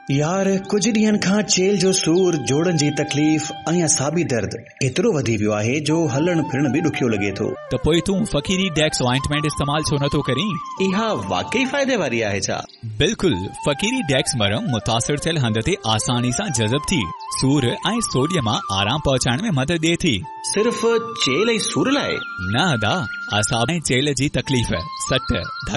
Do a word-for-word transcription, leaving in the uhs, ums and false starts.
यार कुछ ॾींहंनि खां चेल जो सूर, जोड़नि जी तकलीफ़ ऐं असाबी दर्द एतिरो वधी वियो आहे जो हलण फिरण बि ॾुखियो लॻे थो। त पोइ तूं फ़कीरी डेक्स ऑइंटमेंट इस्तेमाल छो नथो करीं? इहा वाकई फ़ाइदे वारी आहे छा? बिल्कुल, फ़कीरी डेक्स मरहम मुतासिर थियल हंध ते आसानी सां जज़ब थी सूर ऐं सोडियम मां आराम पहुचाइण में मदद ॾिए थी। सिर्फ़ चेल ऐं सूर लाइ? न अदा, असाब ऐं चेल जी तकलीफ़, सट